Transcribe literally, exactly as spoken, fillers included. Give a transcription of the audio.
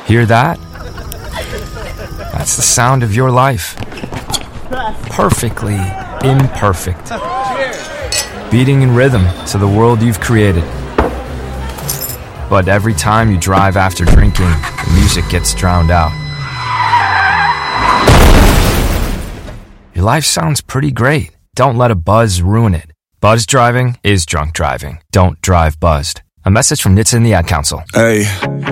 Hear that? That's the sound of your life. Perfectly imperfect. Beating in rhythm to the world you've created. But every time you drive after drinking, the music gets drowned out. Your life sounds pretty great. Don't let a buzz ruin it. Buzz driving is drunk driving. Don't drive buzzed. A message from N H T S A and the Ad Council. Hey.